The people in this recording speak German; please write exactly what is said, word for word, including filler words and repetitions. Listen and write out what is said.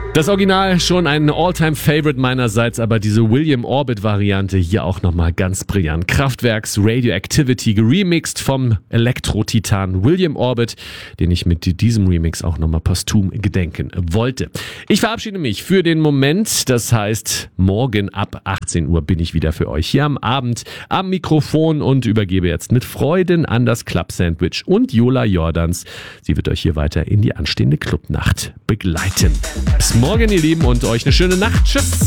Das Original schon ein All-Time-Favorite meinerseits, aber diese William Orbit-Variante hier auch nochmal ganz brillant. Kraftwerks Radioactivity geremixed vom Elektro-Titan William Orbit, den ich mit diesem Remix auch nochmal posthum gedenken wollte. Ich verabschiede mich für den Moment, das heißt, morgen ab achtzehn Uhr bin ich wieder für euch hier am Abend am Mikrofon und übergebe jetzt mit Freuden an das Club Sandwich und Jola Jordans. Sie wird euch hier weiter in die anstehende Clubnacht begleiten. Bis morgen, ihr Lieben, und euch eine schöne Nacht. Tschüss.